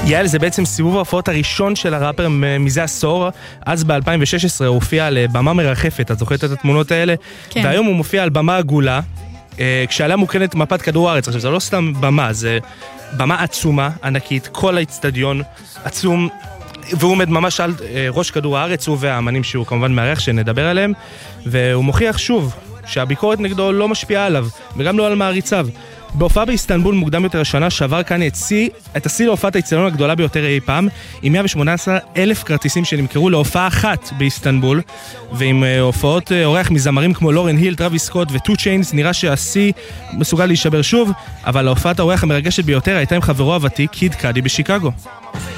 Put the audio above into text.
יעל, זה בעצם סיבוב ההופעות הראשון של הראפר מזה עשור. אז ב-2016 הוא הופיע על במה מרחפת, את זוכרת את התמונות האלה? כן. והיום הוא מופיע על במה עגולה, כשעליה מוקרנת מפת כדור הארץ. עכשיו, זה לא סתם במה, זה במה עצומה, ענקית, כל האצטדיון עצום, והוא עומד ממש על ראש כדור הארץ, הוא והאמנים שהוא כמובן מארח שנדבר עליהם, והוא מוכיח שוב שהביקורת נגדו לא משפיעה עליו, וגם לא על מעריציו. בהופעה באיסטנבול מוקדם יותר השנה שבר קני את השיא להופעת האצטדיון הגדולה ביותר אי פעם, עם 118,000 כרטיסים שנמכרו להופעה אחת באיסטנבול, ועם הופעות אורח מזמרים כמו לורן היל, טרוויס סקוט וטו צ'יינס, נראה שהשיא מסוגל להישבר שוב, אבל ההופעת האורח המרגשת ביותר הייתה עם חברו הוותיק קיד קאדי בשיקגו.